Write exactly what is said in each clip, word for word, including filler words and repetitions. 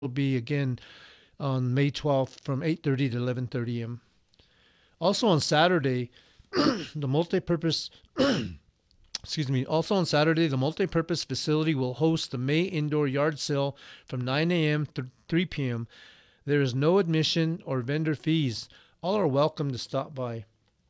will be again on May twelfth from eight thirty to eleven thirty a.m. Also on Saturday, the multipurpose excuse me. Also on Saturday, the multipurpose facility will host the May indoor yard sale from nine a.m. to three p.m. There is no admission or vendor fees. All are welcome to stop by.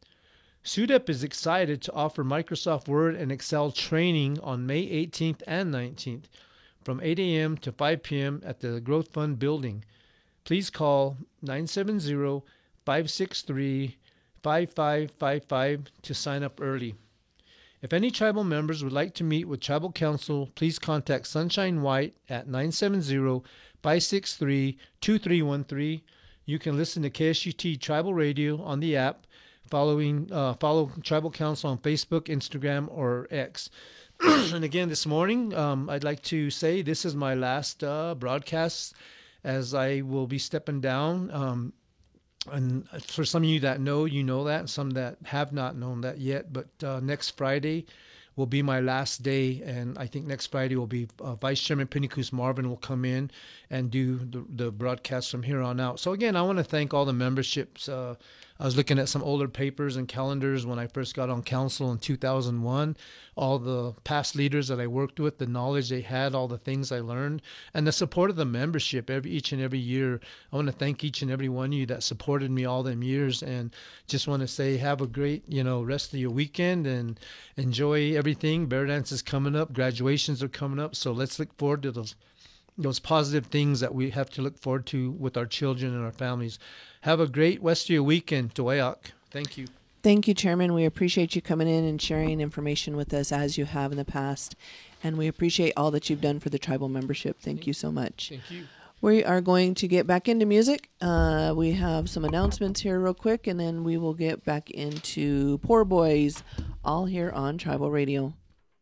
S U D E P is excited to offer Microsoft Word and Excel training on May eighteenth and nineteenth from eight a.m. to five p.m. at the Growth Fund building. Please call nine seven zero, five six three, five five five five to sign up early. If any tribal members would like to meet with Tribal Council, please contact Sunshine White at nine seven zero, five six three, two three one three. You can listen to K S U T Tribal Radio on the app. Following, uh, follow Tribal Council on Facebook, Instagram, or X. And again, this morning, um, I'd like to say this is my last uh, broadcast, as I will be stepping down. Um, and for some of you that know, you know that. Some that have not known that yet. But uh, next Friday will be my last day, and I think next Friday will be uh, Vice Chairman Pinnacus Marvin will come in and do the, the broadcast from here on out. So again, I want to thank all the memberships. Uh, I was looking at some older papers and calendars when I first got on council in two thousand one. All the past leaders that I worked with, the knowledge they had, all the things I learned, and the support of the membership every each and every year. I want to thank each and every one of you that supported me all them years, and just want to say have a great, you know, rest of your weekend and enjoy everything. Bear Dance is coming up, graduations are coming up, so let's look forward to those those positive things that we have to look forward to with our children and our families. Have a great rest of your weekend, Toeak. Thank you. Thank you, Chairman. We appreciate you coming in and sharing information with us as you have in the past. And we appreciate all that you've done for the tribal membership. Thank, Thank you so much. Thank you. We are going to get back into music. Uh, we have some announcements here real quick, and then we will get back into Poor Boys, all here on Tribal Radio.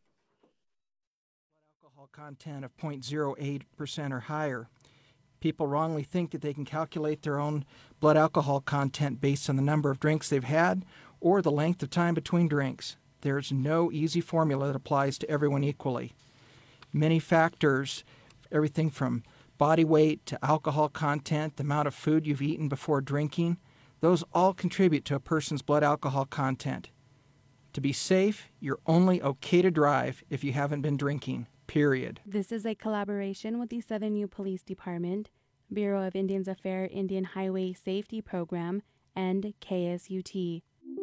Alcohol content of zero point zero eight percent or higher. People wrongly think that they can calculate their own blood alcohol content based on the number of drinks they've had or the length of time between drinks. There's no easy formula that applies to everyone equally. Many factors, everything from body weight to alcohol content, the amount of food you've eaten before drinking, those all contribute to a person's blood alcohol content. To be safe, you're only okay to drive if you haven't been drinking. Period. This is a collaboration with the Southern U Police Department, Bureau of Indians Affairs Indian Highway Safety Program, and K S U T.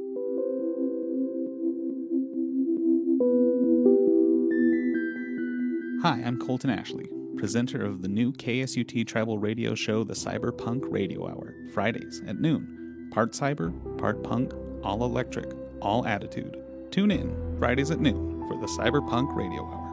Hi, I'm Colton Ashley, presenter of the new K S U T tribal radio show, The Cyberpunk Radio Hour, Fridays at noon. Part cyber, part punk, all electric, all attitude. Tune in Fridays at noon for The Cyberpunk Radio Hour.